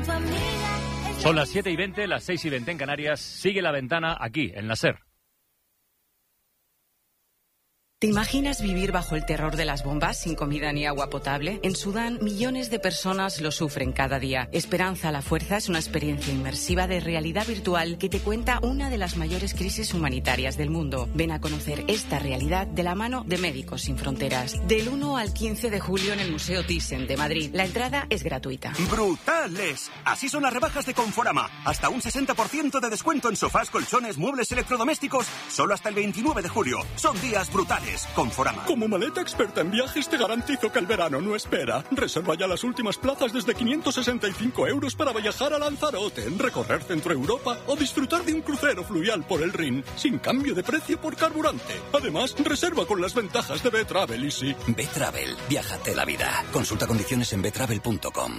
Son las 7:20, las 6:20 en Canarias. Sigue La Ventana aquí, en la SER. ¿Te imaginas vivir bajo el terror de las bombas sin comida ni agua potable? En Sudán, millones de personas lo sufren cada día. Esperanza a la Fuerza es una experiencia inmersiva de realidad virtual que te cuenta una de las mayores crisis humanitarias del mundo. Ven a conocer esta realidad de la mano de Médicos Sin Fronteras. Del 1 al 15 de julio en el Museo Thyssen de Madrid. La entrada es gratuita. ¡Brutales! Así son las rebajas de Conforama. Hasta un 60% de descuento en sofás, colchones, muebles electrodomésticos. Solo hasta el 29 de julio. Son días brutales. Conforama. Como maleta experta en viajes te garantizo que el verano no espera. Reserva ya las últimas plazas desde 565 € para viajar a Lanzarote, recorrer Centro Europa o disfrutar de un crucero fluvial por el Rin, sin cambio de precio por carburante. Además, reserva con las ventajas de B-Travel Easy. B-Travel, viájate la vida. Consulta condiciones en betravel.com.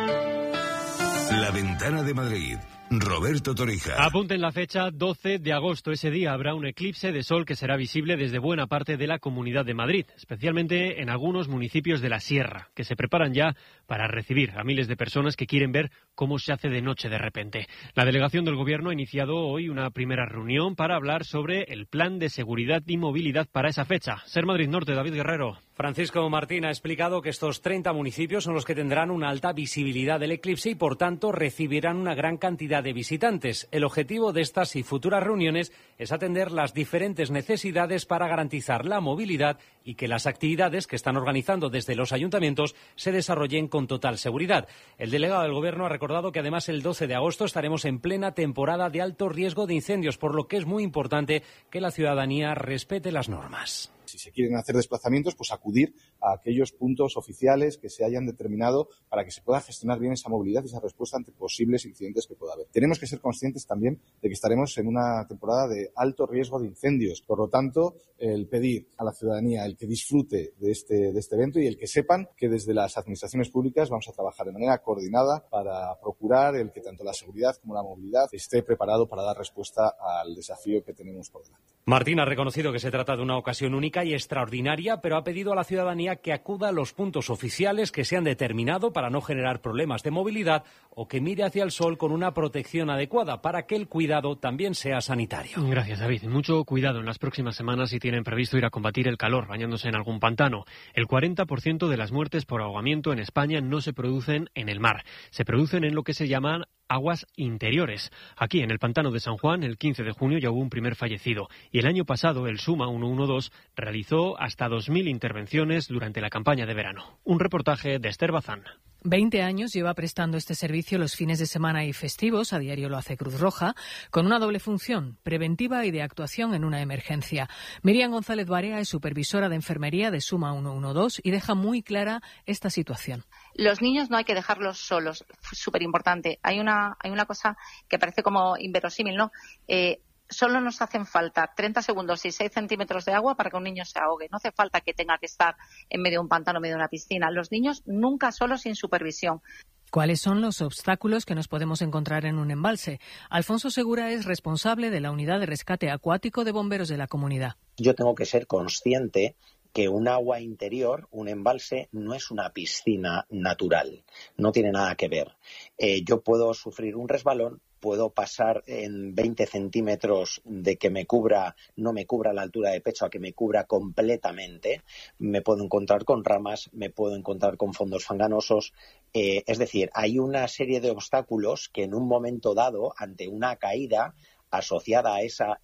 La Ventana de Madrid. Roberto Torija. Apunten la fecha, 12 de agosto. Ese día habrá un eclipse de sol que será visible desde buena parte de la Comunidad de Madrid, especialmente en algunos municipios de la Sierra, que se preparan ya para recibir a miles de personas que quieren ver cómo se hace de noche de repente. La delegación del Gobierno ha iniciado hoy una primera reunión para hablar sobre el plan de seguridad y movilidad para esa fecha. SER Madrid Norte, David Guerrero. Francisco Martín ha explicado que estos 30 municipios son los que tendrán una alta visibilidad del eclipse y, por tanto, recibirán una gran cantidad de visitantes. El objetivo de estas y futuras reuniones es atender las diferentes necesidades para garantizar la movilidad y que las actividades que están organizando desde los ayuntamientos se desarrollen con total seguridad. El delegado del Gobierno ha recordado que, además, el 12 de agosto estaremos en plena temporada de alto riesgo de incendios, por lo que es muy importante que la ciudadanía respete las normas. Si se quieren hacer desplazamientos, pues acudir a aquellos puntos oficiales que se hayan determinado para que se pueda gestionar bien esa movilidad y esa respuesta ante posibles incidentes que pueda haber. Tenemos que ser conscientes también de que estaremos en una temporada de alto riesgo de incendios. Por lo tanto, el pedir a la ciudadanía el que disfrute de este evento y el que sepan que desde las administraciones públicas vamos a trabajar de manera coordinada para procurar el que tanto la seguridad como la movilidad esté preparado para dar respuesta al desafío que tenemos por delante. Martín ha reconocido que se trata de una ocasión única y extraordinaria, pero ha pedido a la ciudadanía que acuda a los puntos oficiales que se han determinado para no generar problemas de movilidad o que mire hacia el sol con una protección adecuada para que el cuidado también sea sanitario. Gracias, David. Mucho cuidado en las próximas semanas si tienen previsto ir a combatir el calor bañándose en algún pantano. El 40% de las muertes por ahogamiento en España no se producen en el mar, se producen en lo que se llaman aguas interiores. Aquí, en el pantano de San Juan, el 15 de junio ya hubo un primer fallecido. Y el año pasado, el SUMA 112 realizó hasta 2.000 intervenciones durante la campaña de verano. Un reportaje de Esther Bazán. 20 años lleva prestando este servicio los fines de semana y festivos, a diario lo hace Cruz Roja, con una doble función, preventiva y de actuación en una emergencia. Miriam González Barea es supervisora de enfermería de SUMA 112 y deja muy clara esta situación. Los niños no hay que dejarlos solos, súper importante. Hay una cosa que parece como inverosímil, ¿no? Solo nos hacen falta 30 segundos y 6 centímetros de agua para que un niño se ahogue. No hace falta que tenga que estar en medio de un pantano, en medio de una piscina. Los niños nunca solos sin supervisión. ¿Cuáles son los obstáculos que nos podemos encontrar en un embalse? Alfonso Segura es responsable de la unidad de rescate acuático de bomberos de la comunidad. Yo tengo que ser consciente que un agua interior, un embalse, no es una piscina natural, no tiene nada que ver. Yo puedo sufrir un resbalón, puedo pasar en 20 centímetros de que no me cubra la altura de pecho a que me cubra completamente, me puedo encontrar con ramas, me puedo encontrar con fondos fanganosos, es decir, hay una serie de obstáculos que en un momento dado, ante una caída, asociada a esa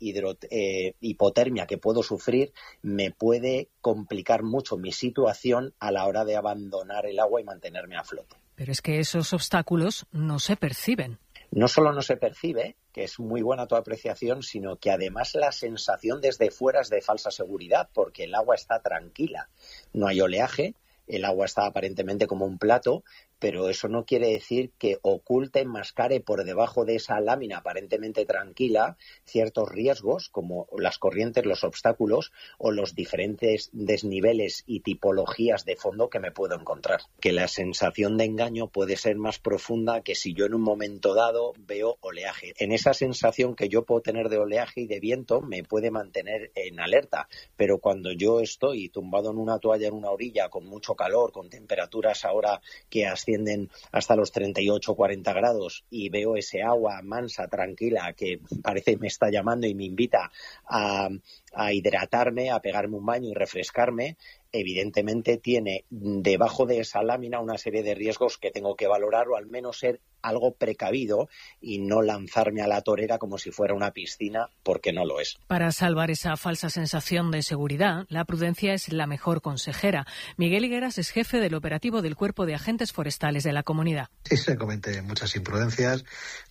hipotermia que puedo sufrir, me puede complicar mucho mi situación a la hora de abandonar el agua y mantenerme a flote. Pero es que esos obstáculos no se perciben. No solo no se percibe, que es muy buena tu apreciación, sino que además la sensación desde fuera es de falsa seguridad, porque el agua está tranquila, no hay oleaje, el agua está aparentemente como un plato, pero eso no quiere decir que oculte, enmascare por debajo de esa lámina aparentemente tranquila ciertos riesgos como las corrientes, los obstáculos o los diferentes desniveles y tipologías de fondo que me puedo encontrar. Que la sensación de engaño puede ser más profunda que si yo en un momento dado veo oleaje. En esa sensación que yo puedo tener de oleaje y de viento me puede mantener en alerta, pero cuando yo estoy tumbado en una toalla en una orilla con mucho calor, con temperaturas ahora que ascienden ascienden hasta los 38 o 40 grados y veo ese agua mansa, tranquila, que parece me está llamando y me invita a hidratarme, a pegarme un baño y refrescarme, evidentemente tiene debajo de esa lámina una serie de riesgos que tengo que valorar, o al menos ser algo precavido y no lanzarme a la torera como si fuera una piscina, porque no lo es. Para salvar esa falsa sensación de seguridad, la prudencia es la mejor consejera. Miguel Higueras es jefe del operativo del Cuerpo de Agentes Forestales de la comunidad. Sí, se cometen muchas imprudencias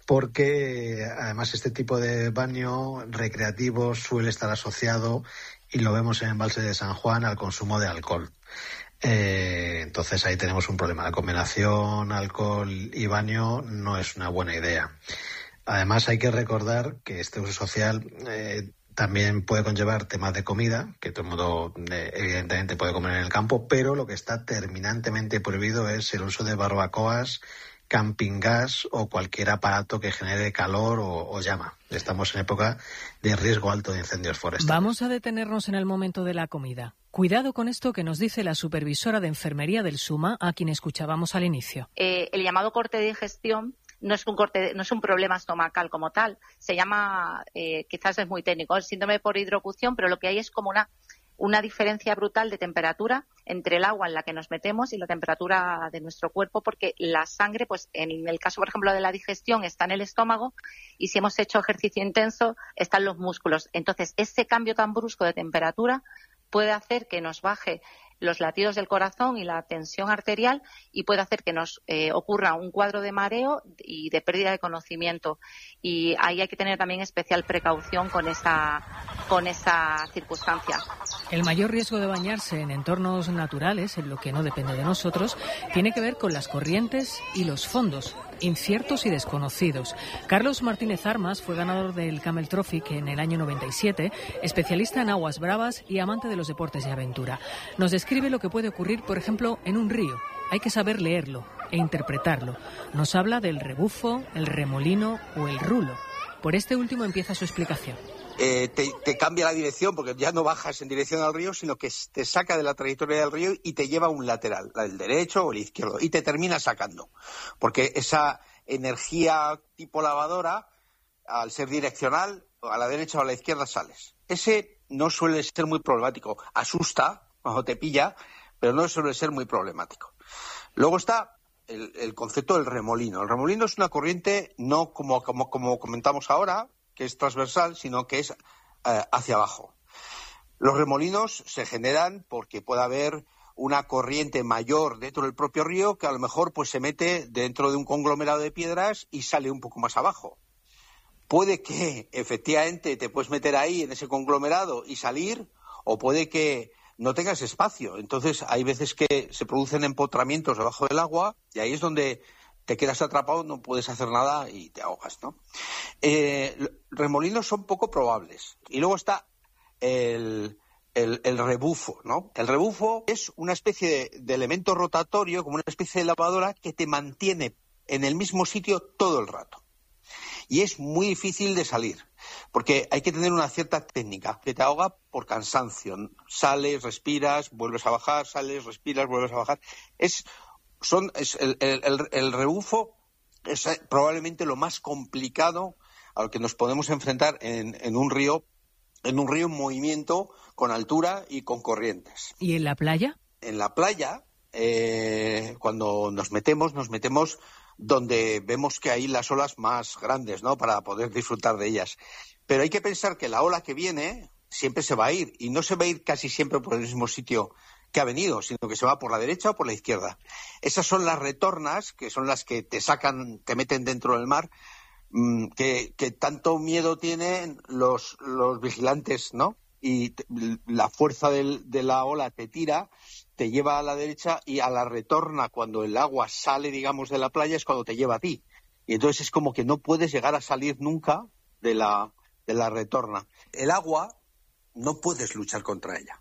porque además este tipo de baño recreativo suele estar asociado, y lo vemos en Embalse de San Juan, al consumo de alcohol. Entonces ahí tenemos un problema. La combinación alcohol y baño no es una buena idea. Además hay que recordar que este uso social también puede conllevar temas de comida, que todo el mundo evidentemente puede comer en el campo, pero lo que está terminantemente prohibido es el uso de barbacoas, camping gas o cualquier aparato que genere calor o llama. Estamos en época de riesgo alto de incendios forestales. Vamos a detenernos en el momento de la comida. Cuidado con esto que nos dice la supervisora de enfermería del SUMA, a quien escuchábamos al inicio. El llamado corte de digestión no es un problema estomacal como tal. Se llama, quizás es muy técnico, el síndrome por hidrocución, pero lo que hay es como una diferencia brutal de temperatura entre el agua en la que nos metemos y la temperatura de nuestro cuerpo, porque la sangre, pues en el caso, por ejemplo, de la digestión, está en el estómago, y si hemos hecho ejercicio intenso, están los músculos. Entonces, ese cambio tan brusco de temperatura puede hacer que nos baje los latidos del corazón y la tensión arterial, y puede hacer que nos ocurra un cuadro de mareo y de pérdida de conocimiento. Y ahí hay que tener también especial precaución con esa circunstancia. El mayor riesgo de bañarse en entornos naturales, en lo que no depende de nosotros, tiene que ver con las corrientes y los fondos, inciertos y desconocidos. Carlos Martínez Armas fue ganador del Camel Trophy en el año 97, especialista en aguas bravas y amante de los deportes de aventura. Nos describe lo que puede ocurrir, por ejemplo, en un río. Hay que saber leerlo e interpretarlo. Nos habla del rebufo, el remolino o el rulo. Por este último empieza su explicación. Te cambia la dirección, porque ya no bajas en dirección al río, sino que te saca de la trayectoria del río y te lleva a un lateral, el derecho o el izquierdo, y te termina sacando. Porque esa energía tipo lavadora, al ser direccional, a la derecha o a la izquierda sales. Ese no suele ser muy problemático. Asusta cuando te pilla, pero no suele ser muy problemático. Luego está el concepto del remolino. El remolino es una corriente no como comentamos ahora, que es transversal, sino que es hacia abajo. Los remolinos se generan porque puede haber una corriente mayor dentro del propio río que a lo mejor pues se mete dentro de un conglomerado de piedras y sale un poco más abajo. Puede que efectivamente te puedes meter ahí en ese conglomerado y salir, o puede que no tengas espacio. Entonces hay veces que se producen empotramientos debajo del agua y ahí es donde te quedas atrapado, no puedes hacer nada y te ahogas, ¿no? Remolinos son poco probables. Y luego está el rebufo, ¿no? El rebufo es una especie de elemento rotatorio, como una especie de lavadora, que te mantiene en el mismo sitio todo el rato. Y es muy difícil de salir, porque hay que tener una cierta técnica, que te ahoga por cansancio. Sales, respiras, vuelves a bajar, sales, respiras, vuelves a bajar. El rebufo es probablemente lo más complicado al que nos podemos enfrentar en un río en movimiento, con altura y con corrientes. ¿Y en la playa? En la playa, cuando nos metemos donde vemos que hay las olas más grandes, ¿no?, para poder disfrutar de ellas. Pero hay que pensar que la ola que viene siempre se va a ir, y no se va a ir casi siempre por el mismo sitio que ha venido, sino que se va por la derecha o por la izquierda. Esas son las retornas, que son las que te sacan, te meten dentro del mar, que tanto miedo tienen los vigilantes, ¿no? Y la fuerza de la ola te tira, te lleva a la derecha, y a la retorna, cuando el agua sale, digamos, de la playa, es cuando te lleva a ti. Y entonces es como que no puedes llegar a salir nunca de la retorna. El agua no puedes luchar contra ella.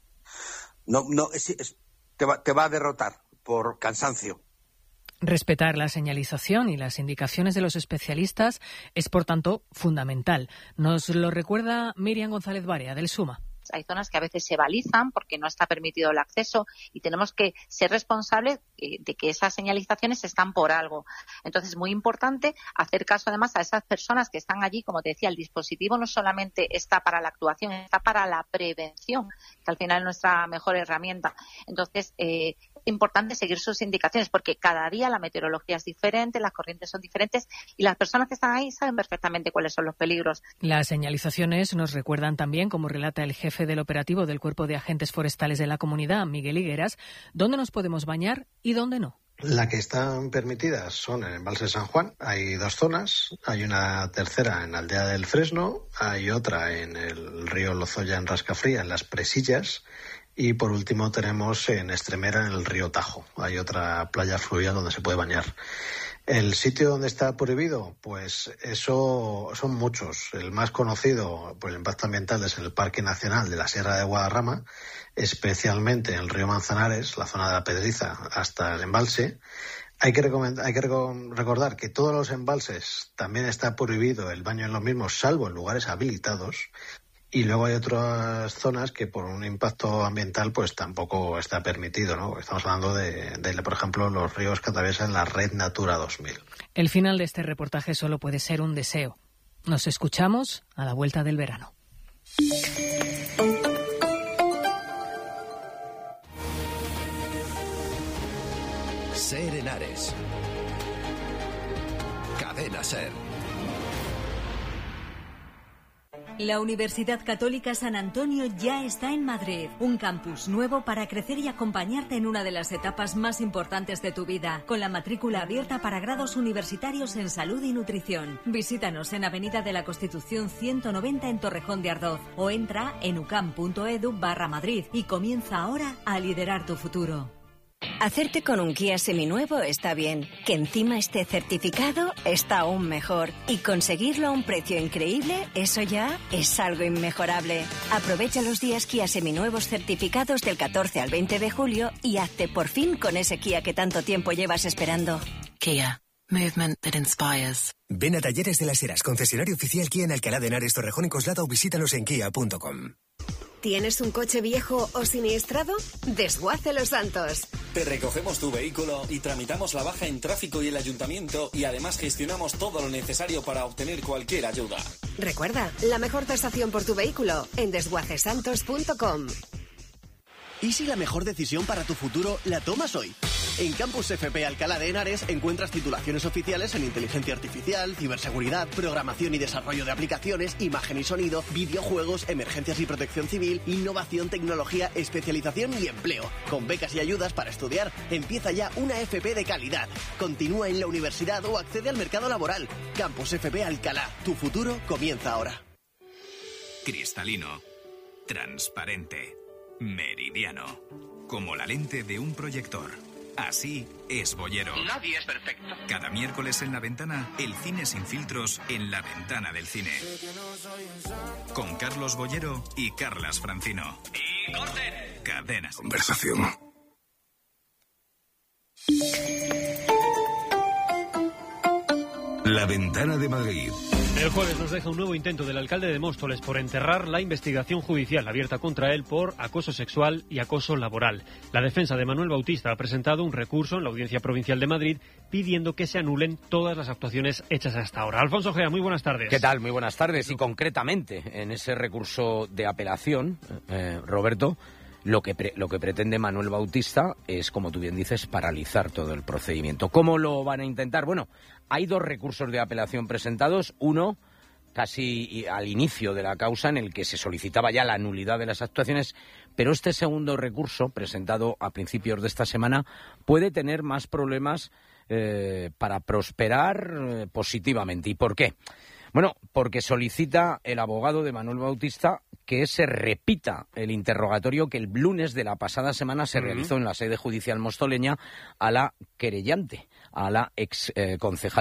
Te va a derrotar por cansancio. Respetar la señalización y las indicaciones de los especialistas es, por tanto, fundamental. Nos lo recuerda Miriam González Barea, del SUMA. hay zonas que a veces se balizan porque no está permitido el acceso y tenemos que ser responsables de que esas señalizaciones están por algo. Entonces es muy importante hacer caso además a esas personas que están allí. Como te decía, el dispositivo no solamente está para la actuación, está para la prevención, que al final es nuestra mejor herramienta. Entonces es importante seguir sus indicaciones porque cada día la meteorología es diferente, las corrientes son diferentes y las personas que están ahí saben perfectamente cuáles son los peligros. Las señalizaciones nos recuerdan también, como relata el jefe del operativo del Cuerpo de Agentes Forestales de la Comunidad, Miguel Higueras, dónde nos podemos bañar y dónde no. La que están permitidas son en el embalse de San Juan. Hay 2 zonas. Hay una tercera en Aldea del Fresno. Hay otra en el río Lozoya, en Rascafría, en Las Presillas. Y por último tenemos en Estremera, en el río Tajo. Hay otra playa fluvial donde se puede bañar. ¿El sitio donde está prohibido? Pues eso son muchos. El más conocido por el impacto ambiental es el Parque Nacional de la Sierra de Guadarrama, especialmente en el río Manzanares, la zona de la Pedriza, hasta el embalse. Hay que recordar que todos los embalses también está prohibido el baño en los mismos, salvo en lugares habilitados. Y luego hay otras zonas que por un impacto ambiental pues tampoco está permitido, ¿no? Estamos hablando de por ejemplo, los ríos que atraviesan la Red Natura 2000. El final de este reportaje solo puede ser un deseo. Nos escuchamos a la vuelta del verano. SER Henares. Cadena SER. La Universidad Católica San Antonio ya está en Madrid. Un campus nuevo para crecer y acompañarte en una de las etapas más importantes de tu vida, con la matrícula abierta para grados universitarios en salud y nutrición. Visítanos en Avenida de la Constitución 190 en Torrejón de Ardoz o entra en ucam.edu/Madrid y comienza ahora a liderar tu futuro. Hacerte con un Kia seminuevo está bien, que encima esté certificado está aún mejor y conseguirlo a un precio increíble, eso ya es algo inmejorable. Aprovecha los días Kia seminuevos certificados del 14 al 20 de julio y hazte por fin con ese Kia que tanto tiempo llevas esperando. Kia. Movement that inspires. Ven a Talleres de las Heras, concesionario oficial Kia en Alcalá de Henares, Torrejón y Coslada o visítanos en kia.com. ¿Tienes un coche viejo o siniestrado? Desguace Los Santos. Te recogemos tu vehículo y tramitamos la baja en tráfico y el ayuntamiento y además gestionamos todo lo necesario para obtener cualquier ayuda. Recuerda, la mejor tasación por tu vehículo en desguacesantos.com. ¿Y si la mejor decisión para tu futuro la tomas hoy? En Campus FP Alcalá de Henares encuentras titulaciones oficiales en inteligencia artificial, ciberseguridad, programación y desarrollo de aplicaciones, imagen y sonido, videojuegos, emergencias y protección civil, innovación, tecnología, especialización y empleo. Con becas y ayudas para estudiar, empieza ya una FP de calidad. Continúa en la universidad o accede al mercado laboral. Campus FP Alcalá. Tu futuro comienza ahora. Cristalino. Transparente. Meridiano. Como la lente de un proyector. Así es Bollero. Nadie es perfecto. Cada miércoles en La Ventana, el cine sin filtros en La Ventana del Cine. Con Carlos Bollero y Carlas Francino. ¡Y corten! Cadenas. Conversación. La Ventana de Madrid. El jueves nos deja un nuevo intento del alcalde de Móstoles por enterrar la investigación judicial abierta contra él por acoso sexual y acoso laboral. La defensa de Manuel Bautista ha presentado un recurso en la Audiencia Provincial de Madrid pidiendo que se anulen todas las actuaciones hechas hasta ahora. Alfonso Gea, muy buenas tardes. ¿Qué tal? Muy buenas tardes. Y concretamente, en ese recurso de apelación, Roberto, lo que pretende Manuel Bautista es, como tú bien dices, paralizar todo el procedimiento. ¿Cómo lo van a intentar? Bueno, hay 2 recursos de apelación presentados. Uno, casi al inicio de la causa, en el que se solicitaba ya la nulidad de las actuaciones, pero este segundo recurso, presentado a principios de esta semana, puede tener más problemas para prosperar positivamente. ¿Y por qué? Bueno, porque solicita el abogado de Manuel Bautista que se repita el interrogatorio que el lunes de la pasada semana se realizó en la sede judicial mostoleña a la querellante, a la ex concejal